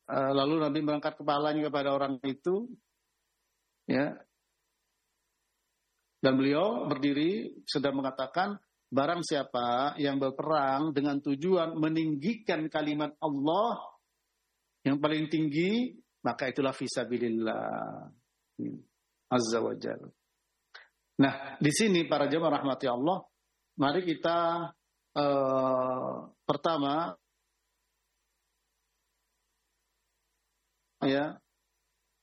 lalu Nabi mengangkat kepalanya kepada orang itu, ya, dan beliau berdiri sedang mengatakan, barang siapa yang berperang dengan tujuan meninggikan kalimat Allah yang paling tinggi, maka itulah fisabilillah azza wa jalla. Nah, di sini para jemaah rahmati Allah, mari kita pertama, ya,